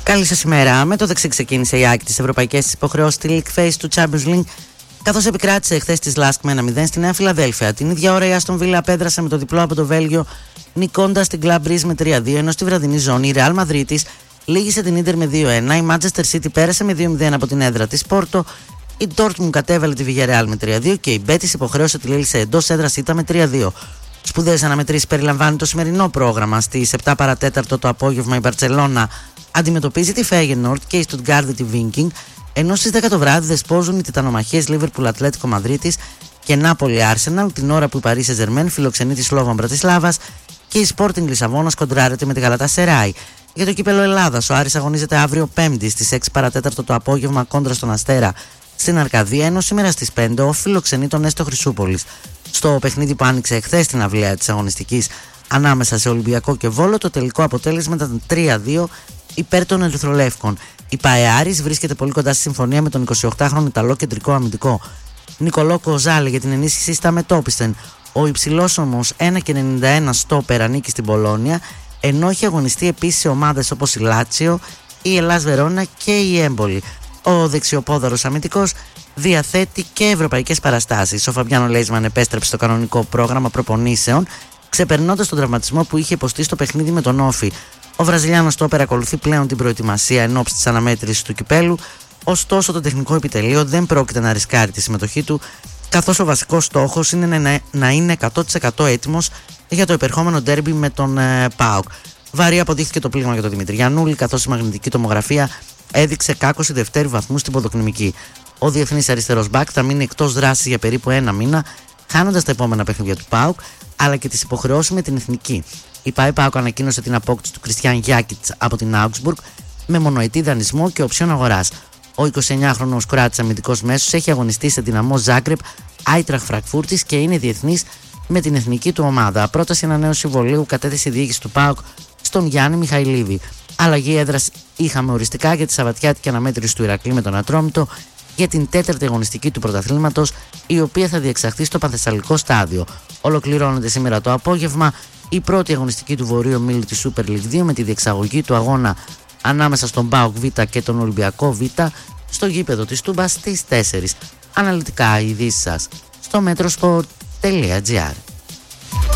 Καλή σας ημέρα. Με το δεξί ξεκίνησε η ΑΕΚ της ευρωπαϊκές υποχρεώσεις στη League Phase του Champions League, καθώς επικράτησε χθες της Λάσκ με 1-0 στη Νέα Φιλαδέλφια. Την ίδια ώρα η Άστον Βίλα απέδρασε με το διπλό από το Βέλγιο, νικώντας την Club Brugge με 3-2, ενώ στη βραδινή ζώνη η Real Μαδρίτης λήγησε την Ίντερ με 2-1, η Manchester City πέρασε με 2-0 από την έδρα της Πόρτο, η Dortmund κατέβαλε τη Villarreal με 3-2 και η Betis υποχρέωσε τη Lille σε εντός έδρας ήττα με 3-2. Σπουδαίες αναμετρήσεις περιλαμβάνει το σημερινό πρόγραμμα. Στις 7 παρατέταρτο το απόγευμα η Μπαρτσελώνα αντιμετωπίζει τη Feyenoord και η Stuttgart τη Viking, ενώ στις 10 το βράδυ δεσπόζουν οι τιτανομαχίες Liverpool Ατλέτικο Μαδρίτης και Νάπολη Arsenal, την ώρα που η Paris Saint-Germain φιλοξενεί τη Σλόβαν Μπρατισλάβας και η Sporting Λισαβόνας κοντράρεται με τη Γαλατασεράι. Για το κύπελλο Ελλάδας, ο Άρης αγωνίζεται αύριο Πέμπτη στις 6 παρατέταρτο το απόγευμα κόντρα στον Αστέρα στην Αρκαδία, ενώ σήμερα στις 5 ο φιλοξενεί τον Έστω Χρυσούπολης. Στο παιχνίδι που άνοιξε εχθές την αυλαία της αγωνιστικής ανάμεσα σε Ολυμπιακό και Βόλο, το τελικό αποτέλεσμα ήταν 3-2 υπέρ των Ερυθρολεύκων. Η ΠΑΕ Άρης βρίσκεται πολύ κοντά στη συμφωνία με τον 28χρονο Ιταλό κεντρικό αμυντικό Νικολό Κοζάλε για την ενίσχυση στα μετόπιστεν. Ο υψηλός όμως 1,91 στόπερ ανήκει στην Πολόνια, ενώ έχει αγωνιστεί επίσης σε ομάδες όπως η Λάτσιο, η Ελλάς Βερόνα και η Έμπολη. Ο δεξιοπόδαρος αμυντικός διαθέτει και ευρωπαϊκές παραστάσεις. Ο Φαμπιάνο Λέισμαν επέστρεψε στο κανονικό πρόγραμμα προπονήσεων, ξεπερνώντας τον τραυματισμό που είχε υποστεί στο παιχνίδι με τον Όφη. Ο Βραζιλιάνος στόπερ ακολουθεί πλέον την προετοιμασία εν ώψη της αναμέτρησης του κυπέλου, ωστόσο το τεχνικό επιτελείο δεν πρόκειται να ρισκάρει τη συμμετοχή του, καθώς ο βασικός στόχος είναι να είναι 100% έτοιμος για το επερχόμενο ντέρμπι με τον ΠΑΟΚ. Βαρύ αποδείχθηκε το πλήγμα για τον Δημήτρη Γιαννούλη, καθώς η μαγνητική τομογραφία έδειξε κάκωση δευτέρου βαθμού στην ποδοκνημική. Ο διεθνής αριστερός μπακ θα μείνει εκτός δράσης για περίπου ένα μήνα, χάνοντας τα επόμενα παιχνίδια του ΠΑΟΚ αλλά και τις υποχρεώσεις με την εθνική. Η ΠΑΟΚ ανακοίνωσε την απόκτηση του Κριστιάν Γιάκιτς από την Augsburg με μονοετή δανεισμό και οψιόν αγοράς. Ο 29χρονος Κροάτης αμυντικός μέσος έχει αγωνιστεί σε Δυναμό Ζάγκρεπ, Άιτραχ Φραγκφούρτης και είναι διεθνής με την εθνική του ομάδα. Πρόταση ανανέωση συμβολαίου κατέθεσε η διοίκηση του ΠΑΟΚ στον Γιάννη Μιχαηλίδη. Αλλαγή έδρας είχαμε οριστικά για τη σαββατιάτικη αναμέτρηση του Ηρακλή με τον Ατρόμητο για την τέταρτη αγωνιστική του πρωταθλήματος, η οποία θα διεξαχθεί στο Πανθεσσαλικό στάδιο. Ολοκληρώνεται σήμερα το απόγευμα η πρώτη αγωνιστική του Βορείου Ομίλου της Super League 2 με τη διεξαγωγή του αγώνα ανάμεσα στον ΠΑΟΚ Β και τον Ολυμπιακό Β στο γήπεδο της Τούμπας στις 4. Αναλυτικά οι ειδήσεις σας στο metrosport.gr.